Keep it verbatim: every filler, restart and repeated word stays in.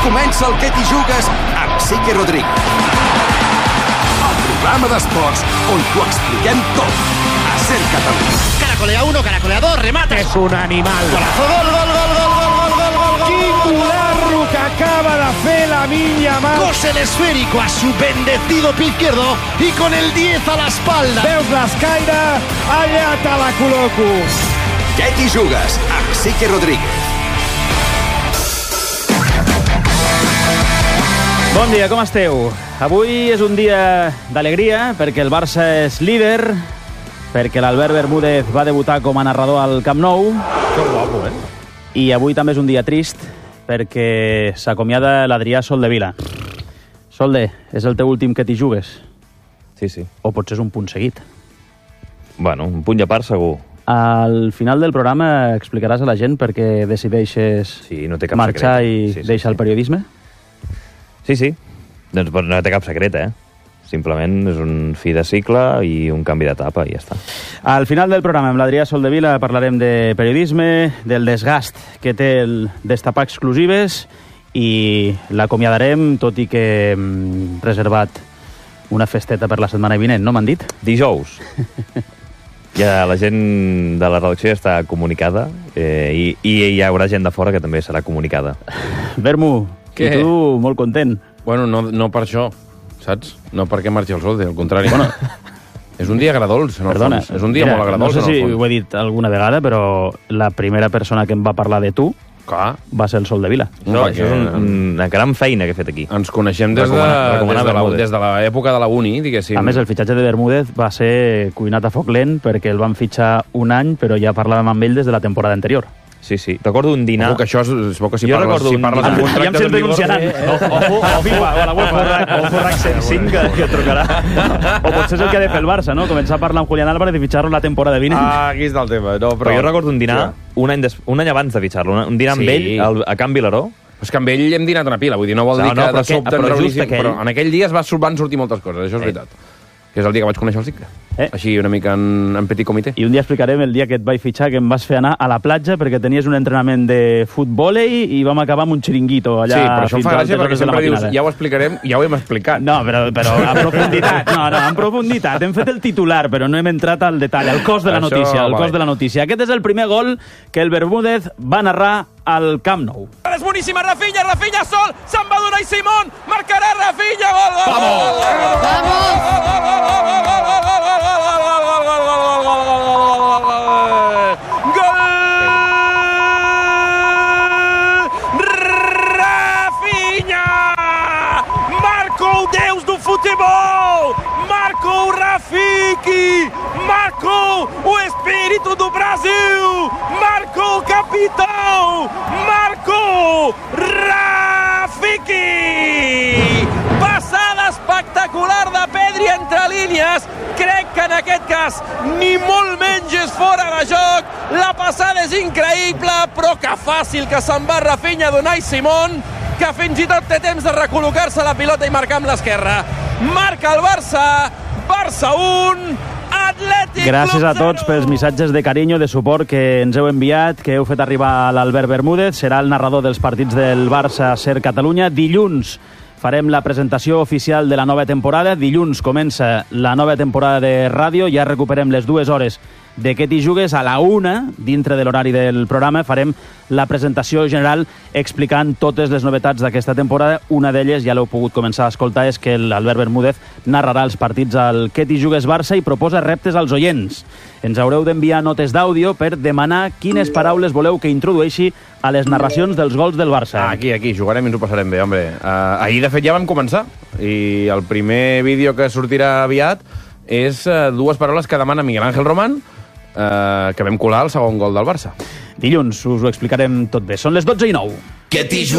comença el Que t'hi jugues amb Sique Rodríguez. El programa d'esports on t'ho expliquem tot. A Ser Catalunya. Caracolea uno, caracolea dos, remata. És un animal. Golazo, gol, gol, gol, gol, gol, gol, gol, gol. Quin golazo que acaba de fer Lamine Yamal. Cose el esférico a su bendecido pie izquierdo y con el diez a la espalda. Veus l'escaire? Allà te la col·loco. Que t'hi jugues amb Sique Rodríguez. Bon dia, com esteu? Avui és un dia d'alegria perquè el Barça és líder, perquè l'Albert Bermúdez va debutar com a narrador al Camp Nou. Que guapo, eh? I avui també és un dia trist perquè s'acomiada l'Adrià Soldevila. Solde, és el teu últim Que t'hi jugues? Sí, sí. O potser és un punt seguit? Bueno, un punt de part segur. Al final del programa explicaràs a la gent per què decideixes Sí, no té cap marxar secret. i Sí, sí, deixar sí. el periodisme? Sí, sí. Doncs no té cap secret, eh? Simplement és un fi de cicle i un canvi d'etapa i ja està. Al final del programa amb l'Adrià Soldevila parlarem de periodisme, del desgast que té el destapar exclusives i l'acomiadarem, tot i que hem reservat una festeta per la setmana vinent, no m'han dit? Dijous. Ja la gent de la redacció ja està comunicada eh, i, i hi haurà gent de fora que també serà comunicada. Bermu, Què? i tu molt content. Bueno, no, no per això, saps? No perquè marxi el Solde, al contrari. Bueno, és un dia agradolç, en el Perdona, fons. És un dia mira, molt agradolç, no sé en el si fons. ho he dit alguna vegada, però la primera persona que em va parlar de tu Clar, va ser el Soldevila. No, perquè això és un, una gran feina que he fet aquí. ens coneixem des de, Recomana- recomanar des de la- Bermúdez. des de l'època de la uni, diguéssim. A més, el fitxatge de Bermúdez va ser cuinat a foc lent perquè el van fitxar un any, però ja parlàvem amb ell des de la temporada anterior. Sí, sí. Recordo un dinar... Ojo, que això és, és bo que si Jo parles, recordo si un- parles Ah, amb ja contractes em sento en vigor... denunciant. Eh, eh. Ojo, a FIFA o a la UEFA. O Forrac cent cinc que, que trucarà. O potser és el que ha de fer el Barça, no? Començar a parlar amb Julián Álvarez i fitxar-lo la temporada vinent. Ah, aquí està el tema. No, Però jo recordo un dinar un any, des... un any abans de fitxar-lo, un dinar amb Sí. ell al, a Can Vilaró. És que amb ell hem dinat una pila, vull dir, no vol No, dir no, que però de aquell- sobte però ens just reuníssim, aquell- però en aquell dia es va, van sortir moltes coses, això és veritat. Que és el dia que vaig conèixer el Sique. Eh? Així, una mica en, en petit comitè. I un dia explicarem el dia que et vaig fitxar, que em vas fer anar a la platja perquè tenies un entrenament de futbòlei i vam acabar amb un xiringuito allà Sí, però això em fins fa a gràcia altes perquè hores de la sempre dius, matinada. ja ho explicarem, ja ho hem explicat. No, però, però a profunditat. No, no, en profunditat. Hem fet el titular, però no hem entrat al detall, al cos de la Això, notícia. Al vale. cos de la notícia. Aquest és el primer gol que el Bermúdez va narrar al Camp Nou. És boníssima, Rafinha, Rafinha sol, se'n va donar i Simón, marcarà Rafinha, gol, gol, gol, gol, gol, Rafinha! Marca o Deus do futebol! Marca o Rafiki! Marcou o espírito do Brasil! Marcou o capitão! Marcou Rafiki! Passada espectacular de Pedri entre línies. Crec que en aquest cas ni molt menys és fora de joc. La passada és increïble, però que fàcil que se'n va Rafinha a donar i Simón, que fins i tot té temps de recol·locar-se la pilota i marcar amb l'esquerra. Marca el Barça, Barça un, Atlètic Gràcies a Club tots zero. pels missatges de carinyo, de suport que ens heu enviat, que heu fet arribar a l'Albert Bermúdez. Serà el narrador dels partits del Barça Ser Catalunya. Dilluns farem la presentació oficial de la nova temporada. Dilluns comença la nova temporada de ràdio. Ja recuperem les dues hores de Que t'hi jugues. A la una, dintre de l'horari del programa, farem la presentació general explicant totes les novetats d'aquesta temporada. Una d'elles, ja l'heu pogut començar a escoltar, és que l'Albert Bermúdez narrarà els partits al Que t'hi jugues Barça i proposa reptes als oients. Ens haureu d'enviar notes d'àudio per demanar quines paraules voleu que introdueixi a les narracions dels gols del Barça. Ah, aquí, aquí, jugarem i ens ho passarem bé, home. Uh, ahir, de fet, ja vam començar. I el primer vídeo que sortirà aviat és uh, dues paraules que demana Miguel Ángel Román, uh, que vam colar el segon gol del Barça. Dilluns us ho explicarem tot bé. Són les dotze i nou. Que t'hi jugues.